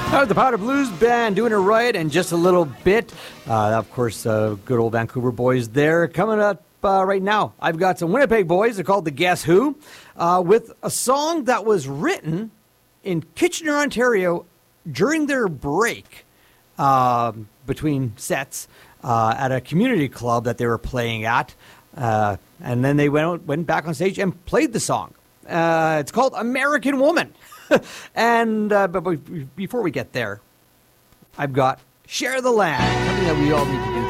The Powder Blues Band doing it right in just a little bit. Of course, good old Vancouver boys there. Coming up right now, I've got some Winnipeg boys. They're called the Guess Who, with a song that was written in Kitchener, Ontario during their break between sets at a community club that they were playing at. And then they went back on stage and played the song. It's called American Woman. And but before we get there, I've got Share the Land, something that we all need to do